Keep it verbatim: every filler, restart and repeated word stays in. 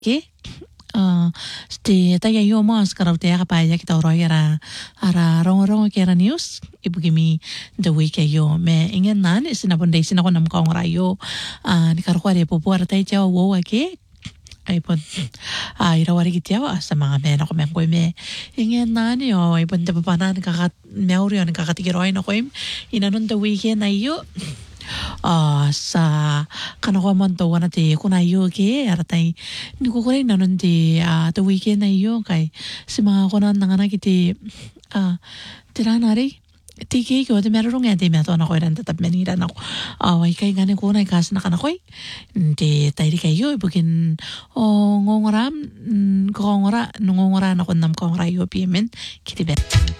ke uh, ste taya yo mas karaw te ka pa ya kita oro ara ara rong rong ke ara news ibu gimi the week yo me ingen nan sinabonde sinako nam ka rayo uh, ni karkware popo ara tai ja wo ke iPod ah ira wari kitiawa sa mga men ako men ko me ingen nani o ipon te papanan kakat meuri on kakatigiroy na ko im inanon the weekend ayo ah sa kanako man to wana te kuna yo ke aratai ni ko ko nanon te ah the weekend ayo kay si mga konan nangana kiti ah tiranari Tiki ko te merong ya te me to na ko ran tatap menira na ko awai kay ngane ko na kas na kana ko te tairi kayo bukin o ngongoram ngongora nongora na ko nam ko rayo pimen kiti bet